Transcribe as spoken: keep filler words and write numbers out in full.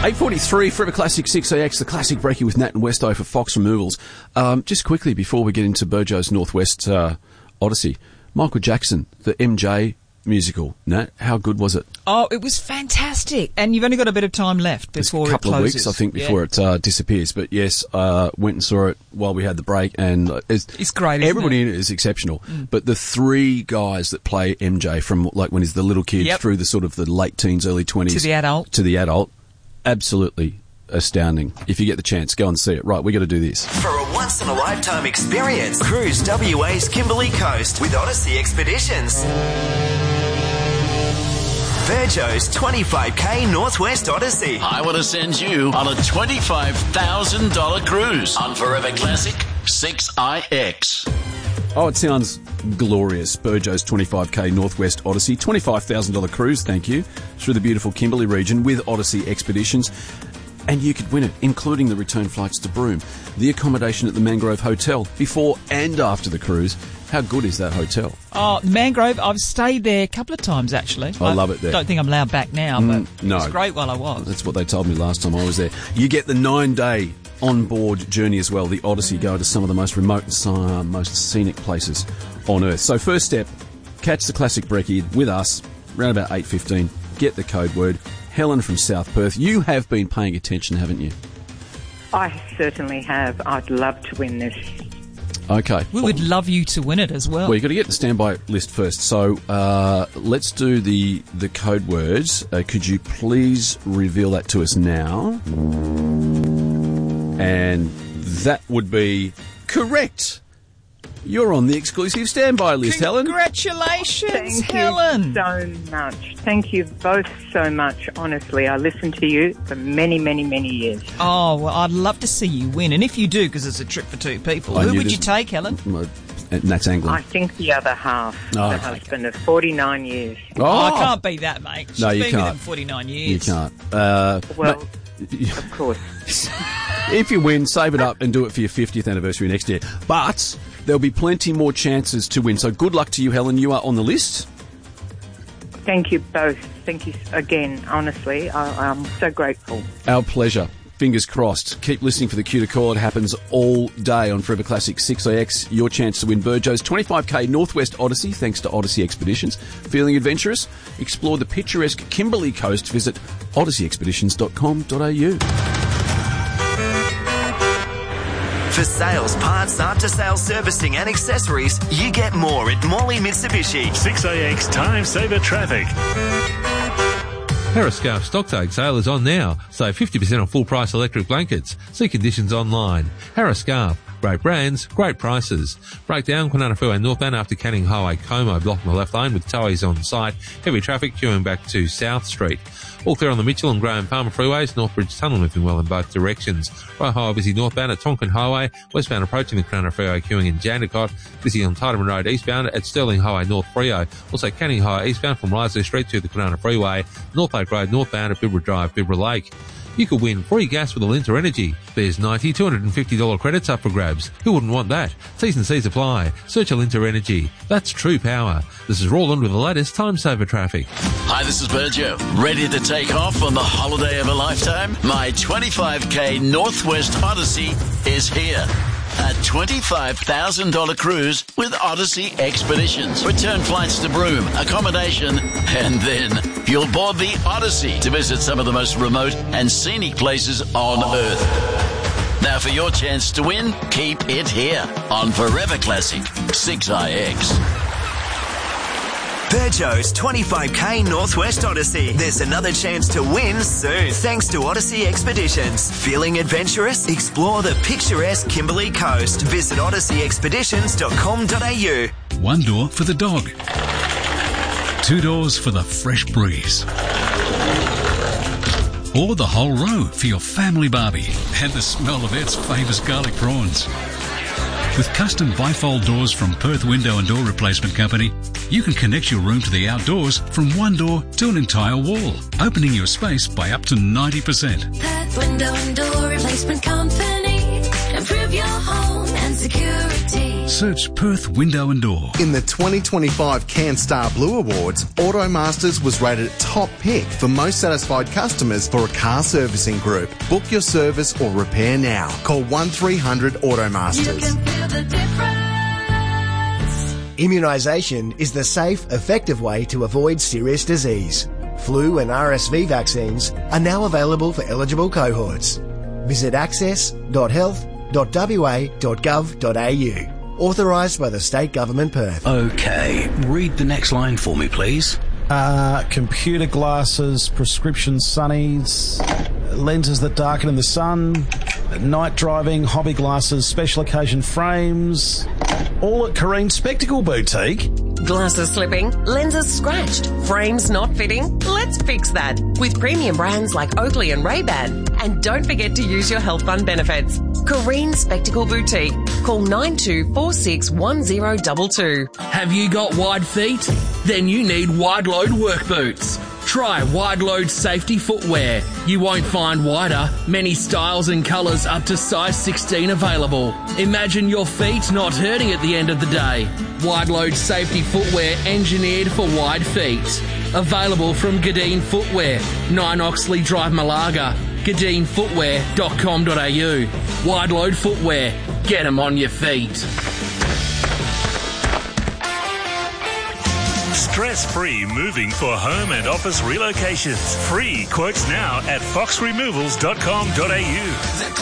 eight forty-three, Forever Classic six A X, the classic breakie with Nat and Westo for Fox Removals. Um, just quickly, before we get into Burjo's Northwest uh, Odyssey, Michael Jackson, the M J musical. Nat, how good was it? Oh, it was fantastic. And you've only got a bit of time left before it closes. A couple of weeks, I think, before yeah. it uh, disappears. But yes, uh, went and saw it while we had the break. And uh, it's, it's great, isn't Everybody it? in it is exceptional. Mm. But the three guys that play M J from like when he's the little kid yep. through the sort of the late teens, early twenties. To the adult. To the adult. Absolutely astounding. If you get the chance, go and see it. Right, we got to do this. For a once-in-a-lifetime experience, cruise W A's Kimberley Coast with Odyssey Expeditions. Virgo's twenty-five K Northwest Odyssey. I want to send you on a twenty-five thousand dollars cruise on Forever Classic six I X. Oh, it sounds glorious. Burjo's twenty-five K Northwest Odyssey. twenty-five thousand dollars cruise, thank you, through the beautiful Kimberley region with Odyssey Expeditions. And you could win it, including the return flights to Broome, the accommodation at the Mangrove Hotel before and after the cruise. How good is that hotel? Oh, Mangrove, I've stayed there a couple of times, actually. I, I love it there. don't think I'm allowed back now, but mm, no. it was great while I was. That's what they told me last time I was there. You get the nine-day on-board journey as well, the Odyssey, go to some of the most remote and uh, most scenic places on Earth. So first step, catch the classic brekkie with us around about eight fifteen. Get the code word. Helen from South Perth, you have been paying attention, haven't you? I certainly have. I'd love to win this. Okay. We would love you to win it as well. Well, you've got to get the standby list first. So uh, let's do the, the code words. Uh, could you please reveal that to us now? And that would be correct. You're on the exclusive standby list, Helen. Congratulations, Thank Helen. you so much. Thank you both so much. Honestly, I listened to you for many, many, many years. Oh, well, I'd love to see you win. And if you do, because it's a trip for two people, I who knew would this- you take, Helen? And that's Angling. I think the other half, Oh, the okay. husband of forty-nine years. Oh, Oh, I can't beat that, mate. She's No, you been can't. with him forty-nine years. You can't. Uh, Well, but- of course. If you win, save it up and do it for your fiftieth anniversary next year. But there'll be plenty more chances to win. So good luck to you, Helen. You are on the list. Thank you both. Thank you again. Honestly, I, I'm so grateful. Our pleasure. Fingers crossed. Keep listening for the cue to call. It happens all day on Forever Classic six A X. Your chance to win Burjo's twenty-five K Northwest Odyssey thanks to Odyssey Expeditions. Feeling adventurous? Explore the picturesque Kimberley Coast. Visit odyssey expeditions dot com dot a u. For sales, parts, after-sales servicing and accessories, you get more at Morley Mitsubishi. six A X Time Saver Traffic. Harriscarf Stocktake sale is on now. Save fifty percent on full price electric blankets. See conditions online. Harriscarf. Great brands, great prices. Breakdown, Kwinana Freeway northbound after Canning Highway, Como, blocking the left lane with towies on site. Heavy traffic queuing back to South Street. All clear on the Mitchell and Graham Palmer freeways. Northbridge Tunnel moving well in both directions. Right Highway busy northbound at Tonkin Highway. Westbound approaching the Kwinana Freeway queuing in Jandakot. Busy on Tideman Road eastbound at Stirling Highway North Freo. Also Canning Highway eastbound from Risley Street to the Kwinana Freeway. North Lake Road northbound at Bibra Drive, Bibra Lake. You could win free gas with Alinta Energy. There's ninety dollars, two hundred fifty dollars credits up for grabs. Who wouldn't want that? T's and C's apply. Search Alinta Energy. That's true power. This is Roland with the latest Time Saver Traffic. Hi, this is Burjo. Ready to take off on the holiday of a lifetime? My twenty-five K Northwest Odyssey is here. A twenty-five thousand dollars cruise with Odyssey Expeditions. Return flights to Broome, accommodation, and then you'll board the Odyssey to visit some of the most remote and scenic places on Earth. Now for your chance to win, keep it here on Forever Classic six I X. Burjo's twenty-five K Northwest Odyssey. There's another chance to win soon, thanks to Odyssey Expeditions. Feeling adventurous? Explore the picturesque Kimberley Coast. Visit odyssey expeditions dot com dot a u. One door for the dog. Two doors for the fresh breeze. Or the whole row for your family barbie and the smell of Ed's famous garlic prawns. With custom bifold doors from Perth Window and Door Replacement Company, you can connect your room to the outdoors from one door to an entire wall, opening your space by up to ninety percent. Perth Window and Door Replacement Company. Improve your home and security. Search Perth Window and Door. In the twenty twenty-five CanStar Blue Awards, Automasters was rated top pick for most satisfied customers for a car servicing group. Book your service or repair now. Call one three hundred Automasters. You can feel the difference. Immunisation is the safe, effective way to avoid serious disease. Flu and R S V vaccines are now available for eligible cohorts. Visit access dot health dot w a dot gov dot a u. Authorised by the State Government Perth. Okay, read the next line for me, please. Uh, computer glasses, prescription sunnies, lenses that darken in the sun, night driving, hobby glasses, special occasion frames, all at Careen Spectacle Boutique. Glasses slipping, lenses scratched, frames not fitting? Let's fix that with premium brands like Oakley and Ray-Ban. And don't forget to use your health fund benefits. Careen Spectacle Boutique. Call nine two four six one zero two two. Have you got wide feet? Then you need wide load work boots. Try wide load safety footwear. You won't find wider, many styles and colours up to size sixteen available. Imagine your feet not hurting at the end of the day. Wide load safety footwear engineered for wide feet. Available from Gadeen Footwear, nine Oxley Drive, Malaga. gadeen footwear dot com dot a u. Wide load footwear. Get 'em on your feet. Stress-free moving for home and office relocations. Free quotes now at fox removals dot com dot a u.